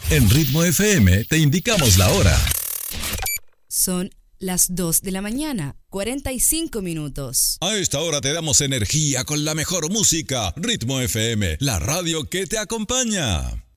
En Ritmo FM te indicamos la hora. Son las 2 de la mañana, 45 minutos. A esta hora te damos energía con la mejor música. Ritmo FM, la radio que te acompaña.